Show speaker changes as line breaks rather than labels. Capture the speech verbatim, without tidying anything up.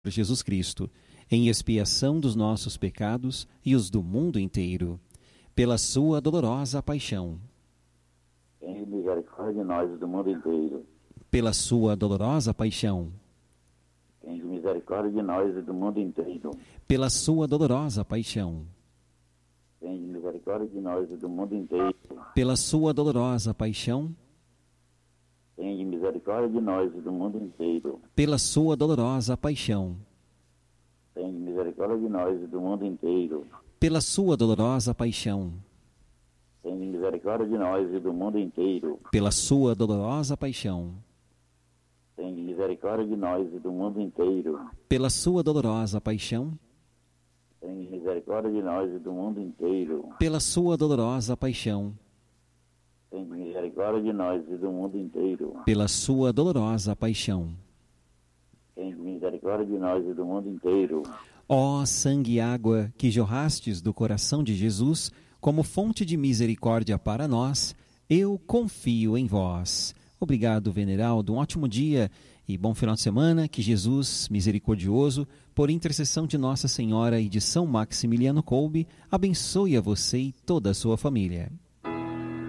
Jesus Cristo, em expiação dos nossos pecados e os do mundo inteiro, pela sua dolorosa paixão.
Tenha misericórdia de nós e do mundo inteiro.
Pela sua dolorosa paixão.
Tenha misericórdia de nós e do mundo inteiro.
Pela sua dolorosa paixão.
Tenha misericórdia de nós e do mundo inteiro.
Pela sua dolorosa paixão.
Tenha misericórdia de nós e do mundo inteiro.
Pela sua dolorosa paixão.
Tenha misericórdia de nós e do mundo inteiro.
Pela sua dolorosa paixão.
Tenha misericórdia de nós e do mundo inteiro.
Pela sua dolorosa paixão.
Tenha misericórdia de nós e do mundo inteiro.
Pela sua dolorosa paixão.
Tenha misericórdia de nós e do mundo inteiro.
Pela sua dolorosa paixão.
Tenha misericórdia de nós e do mundo inteiro.
Pela sua dolorosa paixão.
Tenha misericórdia de nós e do mundo inteiro.
Ó sangue e água que jorrastes do coração de Jesus, como fonte de misericórdia para nós, eu confio em vós. Obrigado, Veneraldo. Um ótimo dia e bom final de semana. Que Jesus, misericordioso, por intercessão de Nossa Senhora e de São Maximiliano Kolbe, abençoe a você e toda a sua família.